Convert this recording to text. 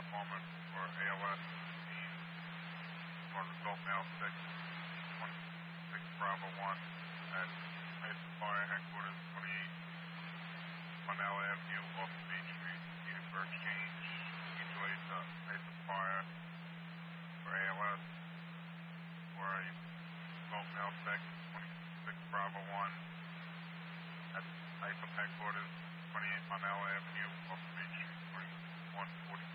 informant for ALS team for result mail 626 Bravo 1 at ISA Fire Headquarters 28 Cornell Avenue off Main Street, needed for exchange. Usually it's ISA Fire for ALS. Where are you? Result mail 626 Bravo 1 at ISA Headquarters 28 Cornell Avenue off Main Street, 2140.